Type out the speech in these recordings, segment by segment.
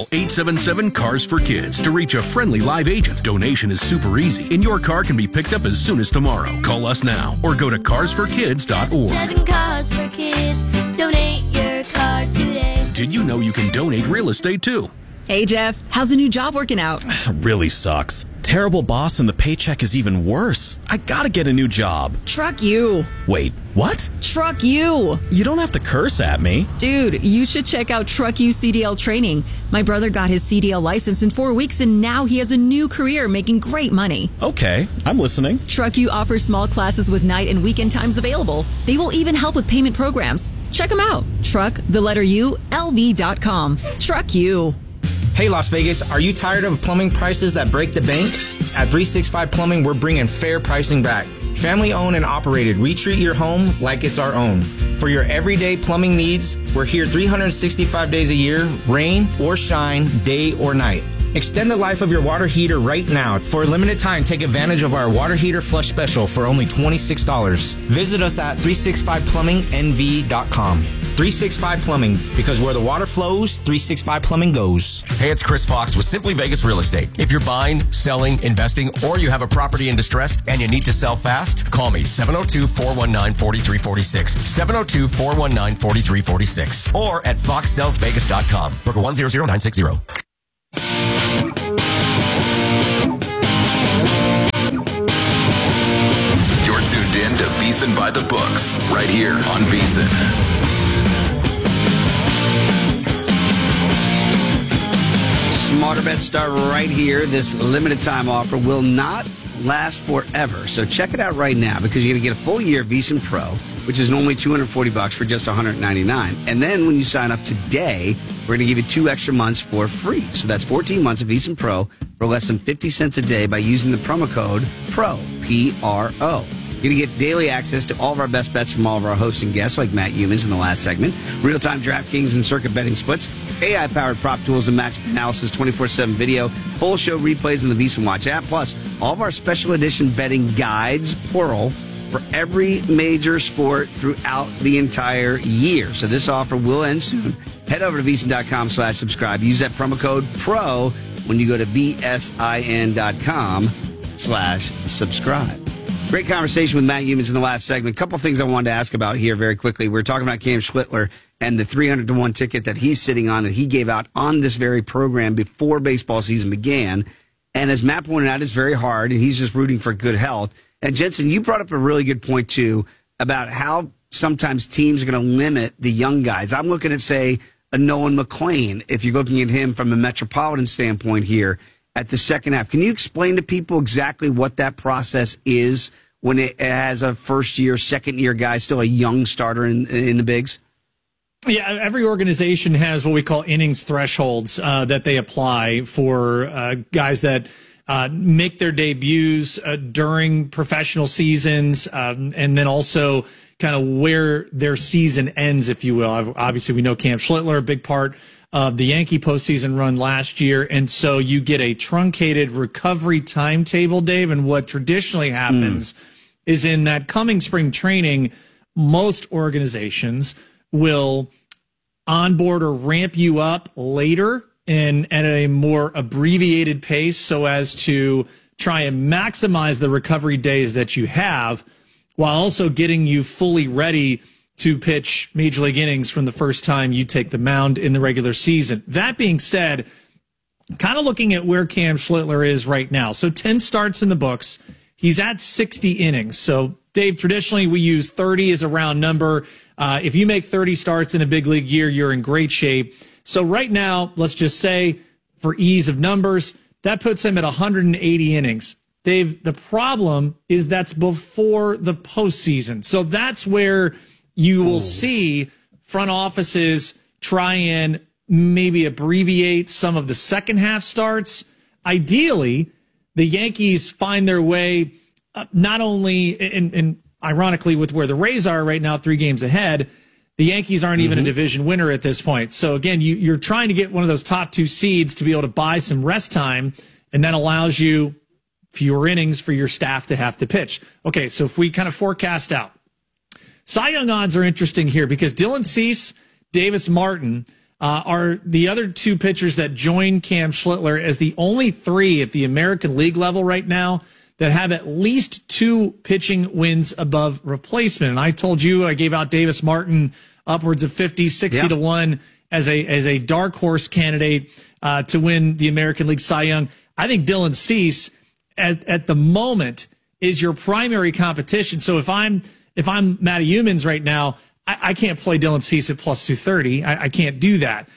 Call 877-CARS-FOR-KIDS to reach a friendly live agent. Donation is super easy, and your car can be picked up as soon as tomorrow. Call us now or go to carsforkids.org. 7 Cars for Kids. Donate your car today. Did you know you can donate real estate too? Hey, Jeff, how's the new job working out? Really sucks. Terrible boss and the paycheck is even worse. I gotta get a new job. Truck you. Wait, what? Truck you. You don't have to curse at me. Dude, you should check out Truck You CDL training. My brother got his CDL license in 4 weeks and now he has a new career making great money. Okay, I'm listening. Truck You offers small classes with night and weekend times available. They will even help with payment programs. Check them out. LV.com. Truck You. Hey Las Vegas, are you tired of plumbing prices that break the bank? At 365 Plumbing, we're bringing fair pricing back. Family owned and operated, we treat your home like it's our own. For your everyday plumbing needs, we're here 365 days a year, rain or shine, day or night. Extend the life of your water heater right now. For a limited time, take advantage of our water heater flush special for only $26. Visit us at 365plummingnv.com. 365 Plumbing, because where the water flows, 365 Plumbing goes. Hey, it's Chris Fox with Simply Vegas Real Estate. If you're buying, selling, investing, or you have a property in distress and you need to sell fast, call me 702-419-4346. 702-419-4346. Or at foxsellsvegas.com. Broker 100960. You're tuned in to VSiN by the Books, right here on VSiN. Smarter bets start right here. This limited time offer will not last forever. So check it out right now because you're going to get a full year of VSiN Pro, which is normally $240 for just $199. And then when you sign up today, we're going to give you 2 extra months for free. So that's 14 months of VSiN Pro for less than 50 cents a day by using the promo code PRO, P-R-O. You're going to get daily access to all of our best bets from all of our hosts and guests, like Matt Humans in the last segment, real-time DraftKings and circuit betting splits, AI-powered prop tools and match analysis, 24/7 video, full show replays in the VSiN Watch app, plus all of our special edition betting guides, plural, for every major sport throughout the entire year. So this offer will end soon. Head over to VSiN.com/subscribe. Use that promo code PRO when you go to VSIN.com/subscribe. Great conversation with Matt Humans in the last segment. A couple things I wanted to ask about here very quickly. We were talking about Cam Schlittler and the 300-to-1 ticket that he's sitting on that he gave out on this very program before baseball season began. And as Matt pointed out, it's very hard, and he's just rooting for good health. And Jensen, you brought up a really good point, too, about how sometimes teams are going to limit the young guys. I'm looking at, say, a Nolan McLean, if you're looking at him from a Metropolitan standpoint here at the second half. Can you explain to people exactly what that process is when it has a first-year, second-year guy, still a young starter in the bigs? Yeah, every organization has what we call innings thresholds that they apply for guys that make their debuts during professional seasons, and then also kind of where their season ends, if you will. Obviously, we know Cam Schlittler, a big part of the Yankee postseason run last year, and so you get a truncated recovery timetable, Dave, and what traditionally happens is in that coming spring training, most organizations will onboard or ramp you up later and at a more abbreviated pace so as to try and maximize the recovery days that you have while also getting you fully ready to pitch major league innings from the first time you take the mound in the regular season. That being said, kind of looking at where Cam Schlittler is right now. So 10 starts in the books. He's at 60 innings. So, Dave, traditionally we use 30 as a round number. If you make 30 starts in a big league year, you're in great shape. So right now, let's just say, for ease of numbers, that puts him at 180 innings. Dave, the problem is that's before the postseason. So that's where you will see front offices try and maybe abbreviate some of the second half starts. Ideally, the Yankees find their way not only, and ironically with where the Rays are right now, 3 games ahead, the Yankees aren't even a division winner at this point. So again, you're trying to get one of those top 2 seeds to be able to buy some rest time, and that allows you fewer innings for your staff to have to pitch. Okay, so if we kind of forecast out, Cy Young odds are interesting here because Dylan Cease, Davis Martin, are the other two pitchers that join Cam Schlittler as the only three at the American League level right now that have at least 2 pitching wins above replacement. And I told you, I gave out Davis Martin upwards of 50, 60 to 1 as a dark horse candidate to win the American League Cy Young. I think Dylan Cease at the moment is your primary competition. So if I'm Matty Humans right now, I can't play Dylan Cease at plus 230. I can't do that.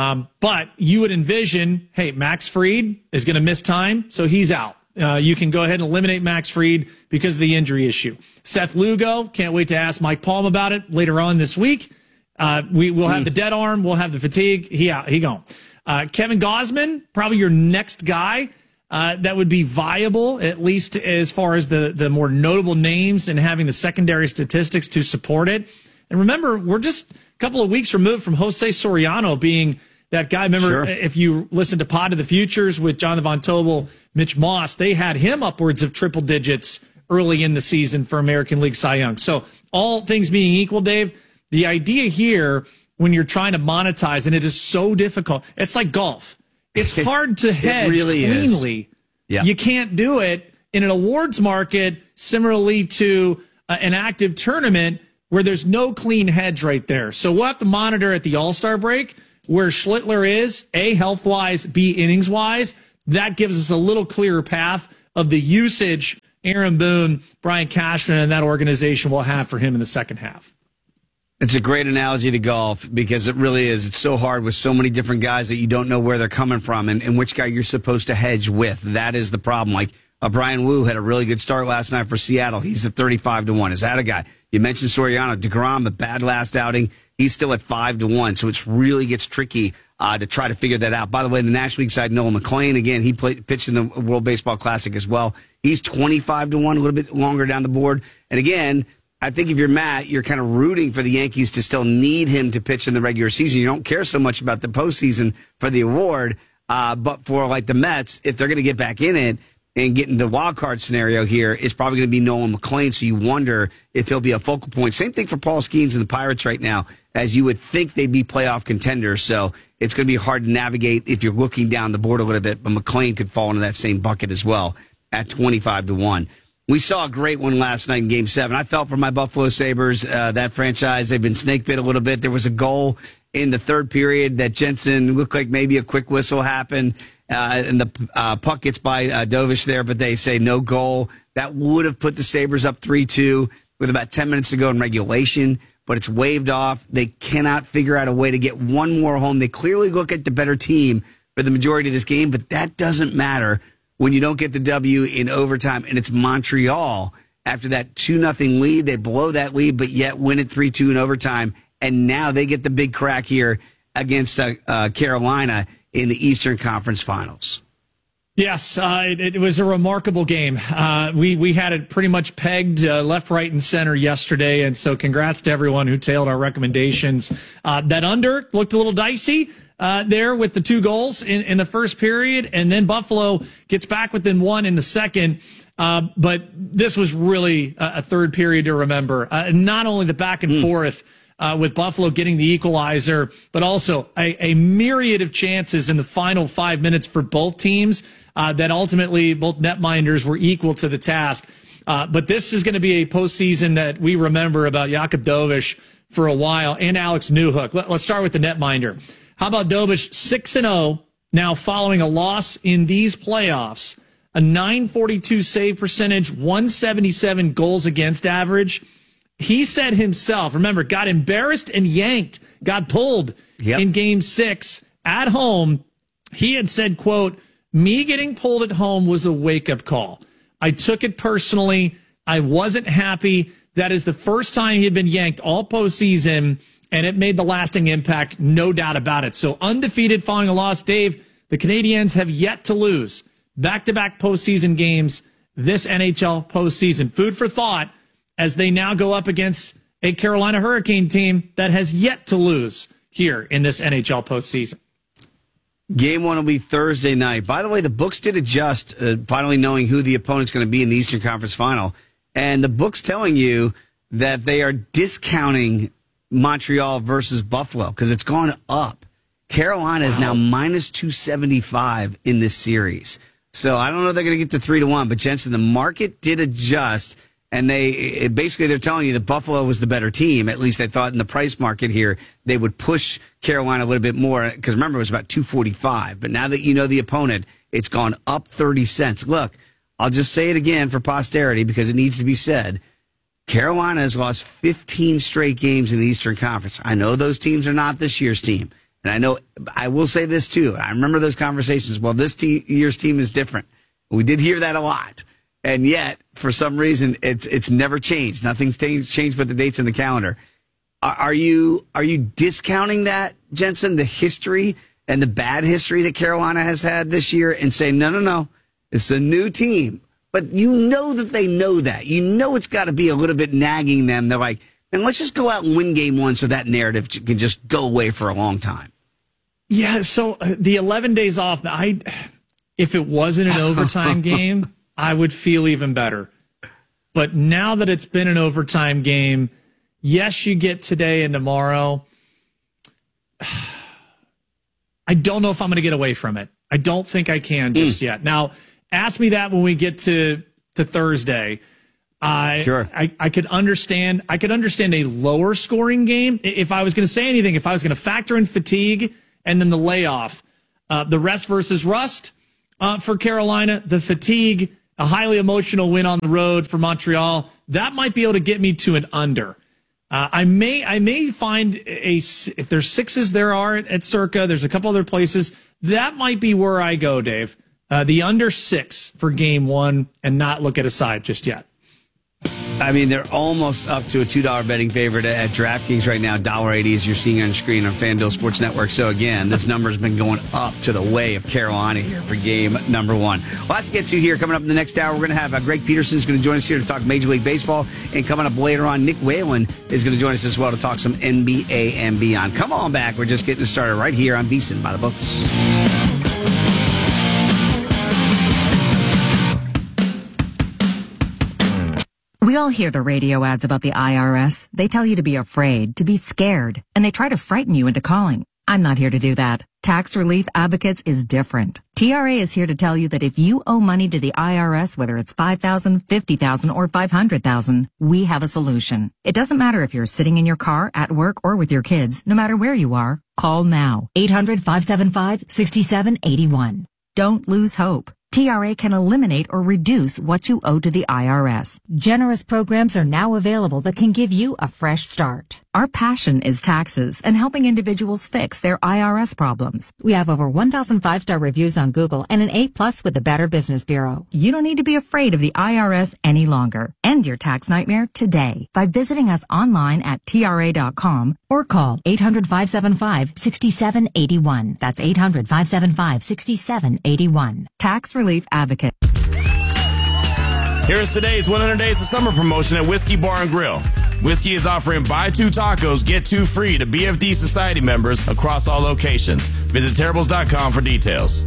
But you would envision, hey, Max Fried is going to miss time, so he's out. You can go ahead and eliminate Max Fried because of the injury issue. Seth Lugo, can't wait to ask Mike Palm about it later on this week. We'll have the dead arm. We'll have the fatigue. He gone. Kevin Gausman, probably your next guy that would be viable, at least as far as the more notable names and having the secondary statistics to support it. And remember, we're just a couple of weeks removed from Jose Soriano being that guy. Remember, if you listen to Pod of the Futures with Jonathan Von Tobel, Mitch Moss, they had him upwards of triple digits early in the season for American League Cy Young. So all things being equal, Dave, the idea here when you're trying to monetize, and it is so difficult, it's like golf. It's hard to hedge cleanly. Yeah. You can't do it in an awards market similarly to an active tournament where there's no clean hedge right there. So we'll have to monitor at the All-Star break where Schlittler is, A, health-wise, B, innings-wise. That gives us a little clearer path of the usage Aaron Boone, Brian Cashman, and that organization will have for him in the second half. It's a great analogy to golf because it really is. It's so hard with so many different guys that you don't know where they're coming from and which guy you're supposed to hedge with. That is the problem. Like Brian Wu had a really good start last night for Seattle. He's at 35 to 1. Is that a guy? You mentioned Soriano. DeGrom, a bad last outing. He's still at 5 to 1. So it really gets tricky to try to figure that out. By the way, the National League side, Nolan McLean, again, he pitched in the World Baseball Classic as well. He's 25 to 1, a little bit longer down the board. And again, I think if you're Matt, you're kind of rooting for the Yankees to still need him to pitch in the regular season. You don't care so much about the postseason for the award. But for like the Mets, if they're going to get back in it and get into the wild card scenario here, it's probably going to be Nolan McLean. So you wonder if he'll be a focal point. Same thing for Paul Skeens and the Pirates right now, as you would think they'd be playoff contenders. So it's going to be hard to navigate if you're looking down the board a little bit. But McLean could fall into that same bucket as well at 25 to 1. We saw a great one last night in Game 7. I felt for my Buffalo Sabres, that franchise. They've been snake bit a little bit. There was a goal in the third period that Jensen looked like maybe a quick whistle happened, and the puck gets by Dovish there, but they say no goal. That would have put the Sabres up 3-2 with about 10 minutes to go in regulation, but it's waved off. They cannot figure out a way to get one more home. They clearly look at the better team for the majority of this game, but that doesn't matter when you don't get the W in overtime, and it's Montreal. After that 2-0 lead, they blow that lead, but yet win it 3-2 in overtime, and now they get the big crack here against Carolina in the Eastern Conference Finals. Yes, it was a remarkable game. We had it pretty much pegged left, right, and center yesterday, and so congrats to everyone who tailed our recommendations. That under looked a little dicey there with the 2 goals in the first period, and then Buffalo gets back within 1 in the second. But this was really a third period to remember. Not only the back and forth with Buffalo getting the equalizer, but also a myriad of chances in the final 5 minutes for both teams that ultimately both netminders were equal to the task. But this is going to be a postseason that we remember about Jakub Dovish for a while and Alex Newhook. Let's start with the netminder. How about Dovish 6-0 now following a loss in these playoffs? A .942 save percentage, 177 goals against average. He said himself, remember, got embarrassed and yanked, got pulled in Game 6 at home. He had said, quote, "Me getting pulled at home was a wake-up call. I took it personally. I wasn't happy. That is the first time he had been yanked all postseason, and it made the lasting impact, no doubt about it." So undefeated following a loss. Dave, the Canadiens have yet to lose back-to-back postseason games this NHL postseason. Food for thought as they now go up against a Carolina Hurricane team that has yet to lose here in this NHL postseason. Game 1 will be Thursday night. By the way, the books did adjust, finally knowing who the opponent's going to be in the Eastern Conference Final. And the book's telling you that they are discounting Montreal versus Buffalo because it's gone up. Carolina is now minus 275 in this series. So I don't know if they're going to get to 3-1, but Jensen, the market did adjust, and they're telling you that Buffalo was the better team. At least they thought in the price market here they would push Carolina a little bit more, because remember, it was about 245. But now that you know the opponent, it's gone up 30 cents. Look, I'll just say it again for posterity because it needs to be said. Carolina has lost 15 straight games in the Eastern Conference. I know those teams are not this year's team. And I know, I will say this too. I remember those conversations. Well, this year's team is different. We did hear that a lot. And yet, for some reason, it's never changed. Nothing's changed but the dates in the calendar. Are you discounting that, Jensen, the history and the bad history that Carolina has had this year, and saying, no, it's a new team. But you know that they know that. You know it's got to be a little bit nagging them. They're like, and let's just go out and win game one so that narrative can just go away for a long time. Yeah, so the 11 days off, if it wasn't an overtime game, I would feel even better. But now that it's been an overtime game, yes, you get today and tomorrow. I don't know if I'm going to get away from it. I don't think I can just yet. Now, ask me that when we get to Thursday. Sure. I could understand. I could understand a lower scoring game if I was going to say anything. If I was going to factor in fatigue and then the layoff, the rest versus rust for Carolina, the fatigue, a highly emotional win on the road for Montreal, that might be able to get me to an under. I may find if there's sixes there are at Circa. There's a couple other places that might be where I go, Dave. The under 6 for game one, and not look at a side just yet. I mean, they're almost up to a $2 betting favorite at DraftKings right now. $1.80 as you're seeing on screen on FanDuel Sports Network. So again, this number's been going up to the way of Carolina here for game number one. Lots to get to here. Coming up in the next hour, we're going to have Greg Peterson is going to join us here to talk Major League Baseball. And coming up later on, Nick Whalen is going to join us as well to talk some NBA and beyond. Come on back. We're just getting started right here on VSiN by the Books. We all hear the radio ads about the IRS. They tell you to be afraid, to be scared, and they try to frighten you into calling. I'm not here to do that. Tax Relief Advocates is different. TRA is here to tell you that if you owe money to the IRS, whether it's $5,000, $50,000, or $500,000, we have a solution. It doesn't matter if you're sitting in your car, at work, or with your kids. No matter where you are, call now. 800-575-6781. Don't lose hope. TRA can eliminate or reduce what you owe to the IRS. Generous programs are now available that can give you a fresh start. Our passion is taxes and helping individuals fix their IRS problems. We have over 1,000 5-star reviews on Google and an A+ with the Better Business Bureau. You don't need to be afraid of the IRS any longer. End your tax nightmare today by visiting us online at TRA.com or call 800-575-6781. That's 800-575-6781. Tax Relief Advocate. Here is today's 100 Days of Summer promotion at Whiskey Bar and Grill. Whiskey is offering buy 2 tacos, get 2 free to BFD Society members across all locations. Visit Terribles.com for details.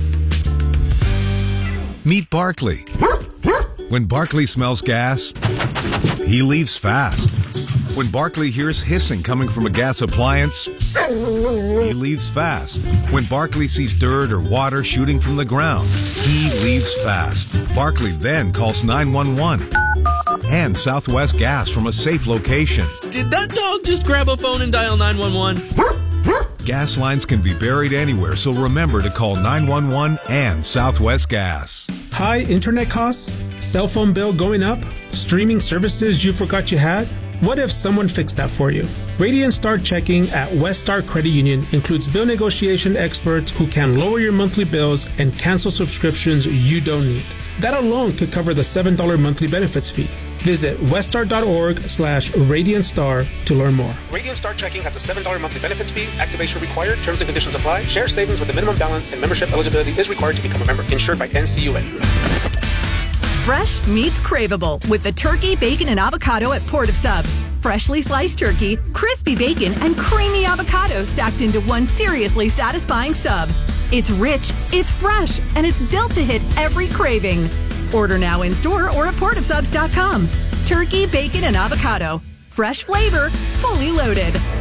Meet Barkley. When Barkley smells gas, he leaves fast. When Barkley hears hissing coming from a gas appliance, he leaves fast. When Barkley sees dirt or water shooting from the ground, he leaves fast. Barkley then calls 911 and Southwest Gas from a safe location. Did that dog just grab a phone and dial 911? Gas lines can be buried anywhere, so remember to call 911 and Southwest Gas. High internet costs? Cell phone bill going up? Streaming services you forgot you had? What if someone fixed that for you? Radiant Star Checking at West Star Credit Union includes bill negotiation experts who can lower your monthly bills and cancel subscriptions you don't need. That alone could cover the $7 monthly benefits fee. Visit weststar.org/RadiantStar to learn more. Radiant Star Checking has a $7 monthly benefits fee. Activation required. Terms and conditions apply. Share savings with a minimum balance and membership eligibility is required to become a member. Insured by NCUA. Fresh meets craveable with the turkey, bacon, and avocado at Port of Subs. Freshly sliced turkey, crispy bacon, and creamy avocado stacked into one seriously satisfying sub. It's rich, it's fresh, and it's built to hit every craving. Order now in store or at portofsubs.com. Turkey, bacon, and avocado. Fresh flavor, fully loaded.